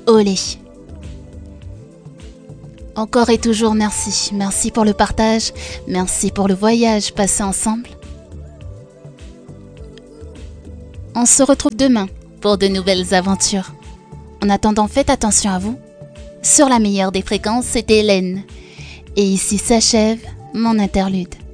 Olé. Encore et toujours merci. Merci pour le partage. Merci pour le voyage passé ensemble. On se retrouve demain pour de nouvelles aventures. En attendant, faites attention à vous. Sur la meilleure des fréquences, c'était Hélène. Et ici s'achève mon interlude.